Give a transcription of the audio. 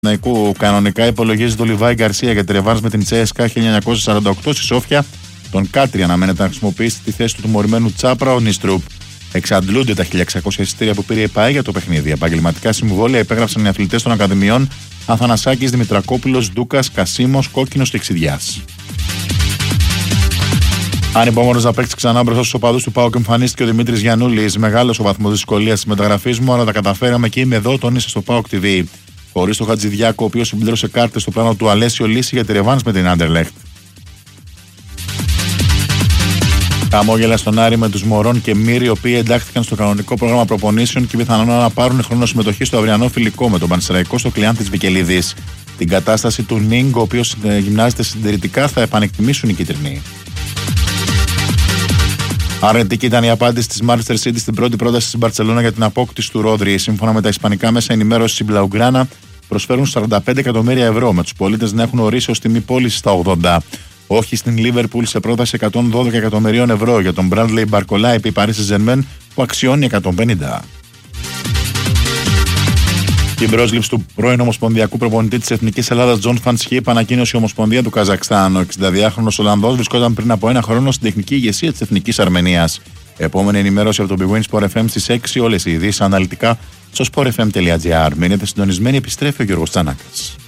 Παναθηναϊκού κανονικά υπολογίζει το Λιβάη Γκαρσία για τη ρεβάνς με την Τσέσκα 1948 στη Σόφια. Τον Κάτρι αναμένεται να χρησιμοποιήσει τη θέση του τιμωρημένου Τσάπρα ο Νίστρουπ. Εξαντλούνται τα 1.600 εισιτήρια που πήρε η ΠΑΕ για το παιχνίδι. Επαγγελματικά συμβόλαια υπέγραψαν οι αθλητές των Ακαδημιών Αθανασάκης, Δημητρακόπουλος, Ντούκας, Κασίμος, Κόκκινος και Εξιδιάς. Ανυπόμονος να παίξει ξανά μπροστά στους οπαδούς του ΠΑΟΚ, εμφανίστηκε ο Δημήτρης Γιαννούλης. Μεγάλος ο βαθμός δυσκολίας της μεταγραφής μου, αλλά τα καταφέραμε και είμαι εδώ, τόνισε στο ΠΑΟΚ TV. Χωρίς τον Χατζηδιάκο, ο οποίος συμπλήρωσε κάρτες στο πλάνο του Αλέσιο Λύση για τη ρεβάνς με την Άντερλεχτ. Χαμόγελα στον Άρη με τους Μωρών και Μύρη, οι οποίοι εντάχθηκαν στο κανονικό πρόγραμμα προπονήσεων και πιθανόν να πάρουν χρόνο συμμετοχή στο αυριανό φιλικό με τον Πανσεραϊκό στο Κλειάνθης Βικελίδης. Την κατάσταση του Νίγκ, ο οποίος γυμνάζεται συντηρητικά, θα επανεκτιμήσουν οι κίτρινοι. Αρνητική ήταν η απάντηση της Manchester City στην πρώτη πρόταση της Μπαρτσελόνα για την απόκτηση του Ρόδρυ. Σύμφωνα με τα ισπανικά μέσα ενημέρωσης, η Μπλαουγκράνα προσφέρουν 45 εκατομμύρια ευρώ, με τους πολίτες να έχουν ορίσει ως τιμή πώληση στα 80. Όχι στην Λίβερπουλ σε πρόταση 112 εκατομμυρίων ευρώ για τον Μπράντλεϊ Μπαρκολά επί Paris Saint-Germain που αξιώνει 150. Την πρόσληψη του πρώην Ομοσπονδιακού προπονητή της Εθνικής Ελλάδας Τζον Φανσχίπ ανακοίνωσε η Ομοσπονδία του Καζακστάν. Ο 62χρονος Ολλανδός βρισκόταν πριν από ένα χρόνο στην τεχνική ηγεσία της Εθνικής Αρμενίας. Επόμενη ενημέρωση από το Big Win Sport FM στις 6. Όλες οι ειδήσεις αναλυτικά στο sportfm.gr. Μείνετε συντονισμένοι, επιστρέφει ο Γιώργος Τσάνακας.